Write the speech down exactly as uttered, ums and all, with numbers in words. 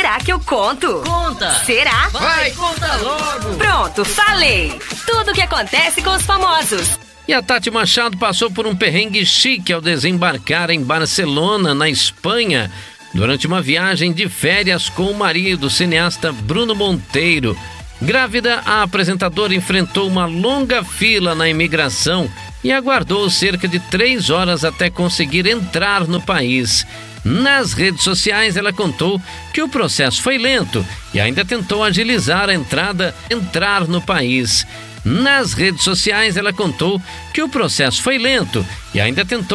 Será que eu conto? Conta! Será? Vai, conta logo! Pronto, falei! Tudo o que acontece com os famosos. E a Tati Machado passou por um perrengue chique ao desembarcar em Barcelona, na Espanha, durante uma viagem de férias com o marido, o cineasta Bruno Monteiro. Grávida, a apresentadora enfrentou uma longa fila na imigração e aguardou cerca de três horas até conseguir entrar no país. Nas redes sociais, ela contou que o processo foi lento e ainda tentou agilizar a entrada, entrar no país. Nas redes sociais, ela contou que o processo foi lento e ainda tentou